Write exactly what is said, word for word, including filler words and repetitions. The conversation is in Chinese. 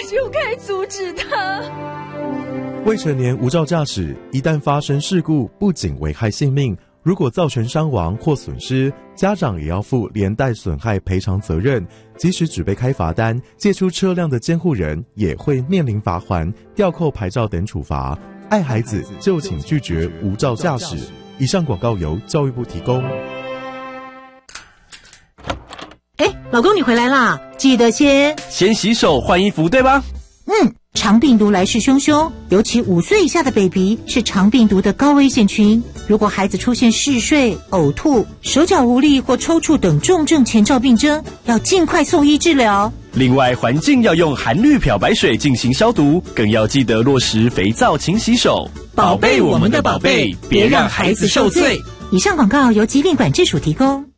就该阻止他。 未成年无照驾驶，一旦发生事故，不仅危害性命，如果造成伤亡或损失，家长也要负连带损害赔偿责任。即使只被开罚单，借出车辆的监护人也会面临罚锾、吊扣牌照等处罚。爱孩子就请拒绝无照驾驶。以上广告由教育部提供。 哎，老公你回来啦，记得先先洗手换衣服，对吧？ 嗯，肠病毒来势汹汹，尤其五岁以下的 baby 是肠病毒的高危险群。如果孩子出现嗜睡、呕吐、手脚无力或抽搐等重症前兆病征，要尽快送医治疗。 另外，环境要用含氯漂白水进行消毒，更要记得落实肥皂勤洗手， 宝贝我们的宝贝，别让孩子受罪。以上广告由疾病管制署提供。